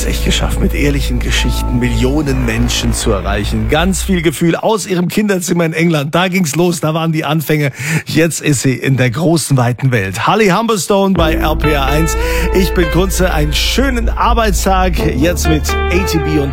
es echt geschafft, mit ehrlichen Geschichten Millionen Menschen zu erreichen. Ganz viel Gefühl aus ihrem Kinderzimmer in England. Da ging's los, da waren die Anfänge. Jetzt ist sie in der großen, weiten Welt. Holly Humberstone bei RPR 1. Ich bin Kunze. Einen schönen Arbeitstag jetzt mit ATB und